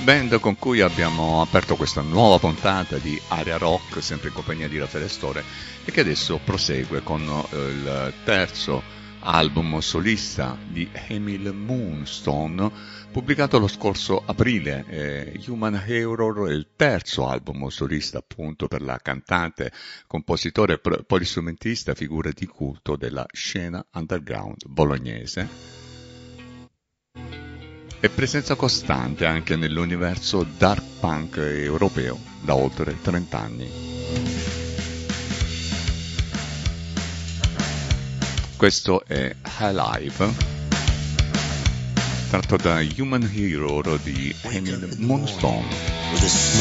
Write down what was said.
band con cui abbiamo aperto questa nuova puntata di Area Rock, sempre in compagnia di Raffaele Store, e che adesso prosegue con il terzo album solista di Emil Moonstone, pubblicato lo scorso aprile. Human Error è il terzo album solista appunto per la cantante, compositore e polistrumentista, figura di culto della scena underground bolognese e presenza costante anche nell'universo dark punk europeo da oltre 30 anni. Questo è High Life, tratto da Human Hero di Emil Moonstone.